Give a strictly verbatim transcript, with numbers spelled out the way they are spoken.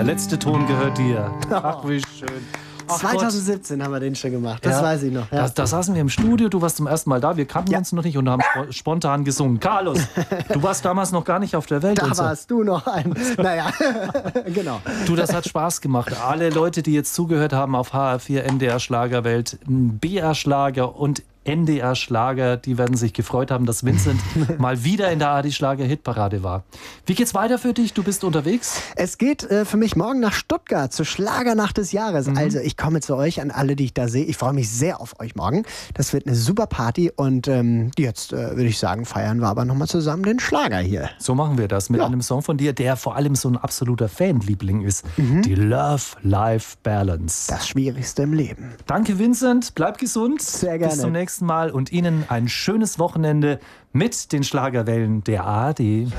Der letzte Ton gehört dir. Ach, wie schön. Ach zwanzig siebzehn haben wir den schon gemacht, das ja, weiß ich noch. Ja. Da, da saßen wir im Studio, du warst zum ersten Mal da, wir kannten ja. uns noch nicht und haben sp spontan gesungen. Carlos, du warst damals noch gar nicht auf der Welt. Da so. warst du noch ein, naja, genau. Du, das hat Spaß gemacht. Alle Leute, die jetzt zugehört haben auf H R vier, N D R Schlagerwelt, B R Schlager und N D R Schlager, die werden sich gefreut haben, dass Vincent mal wieder in der Adi Schlager Hitparade war. Wie geht's weiter für dich? Du bist unterwegs? Es geht äh, für mich morgen nach Stuttgart zur Schlagernacht des Jahres. Mhm. Also ich komme zu euch, an alle, die ich da sehe. Ich freue mich sehr auf euch morgen. Das wird eine super Party und ähm, jetzt äh, würde ich sagen, feiern wir aber nochmal zusammen den Schlager hier. So machen wir das mit ja. einem Song von dir, der vor allem so ein absoluter Fanliebling ist. Mhm. Die Love-Life-Balance. Das Schwierigste im Leben. Danke Vincent, bleib gesund. Sehr gerne. Bis zum nächsten Mal und Ihnen ein schönes Wochenende mit den Schlagerwellen der A R D.